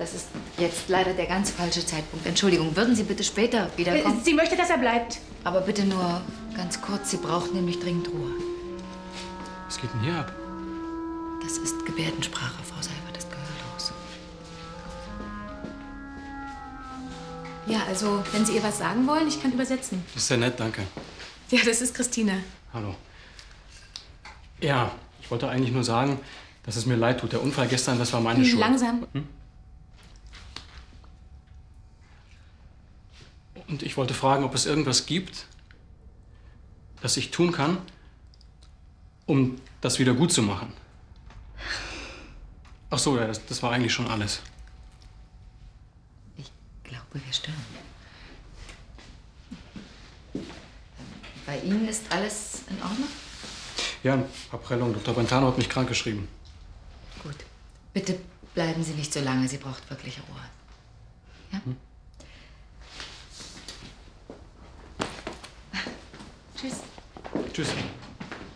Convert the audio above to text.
Das ist jetzt leider der ganz falsche Zeitpunkt. Entschuldigung, würden Sie bitte später wiederkommen? Sie möchte, dass er bleibt. Aber bitte nur ganz kurz. Sie braucht nämlich dringend Ruhe. Was geht denn hier ab? Das ist Gebärdensprache, Frau Seibert ist gehörlos. Ja, also, wenn Sie ihr was sagen wollen, ich kann übersetzen. Das ist sehr nett, danke. Ja, das ist Christine. Hallo. Ja, ich wollte eigentlich nur sagen, dass es mir leid tut. Der Unfall gestern, das war meine Schuld. Langsam. Und ich wollte fragen, ob es irgendwas gibt, das ich tun kann, um das wieder gut zu machen. Ach so, ja, das war eigentlich schon alles. Ich glaube, wir stören. Bei Ihnen ist alles in Ordnung? Ja, Frau Prellung, Dr. Brentano hat mich krankgeschrieben. Gut. Bitte bleiben Sie nicht so lange. Sie braucht wirklich Ruhe. Ja? Tschüss. Tschüss.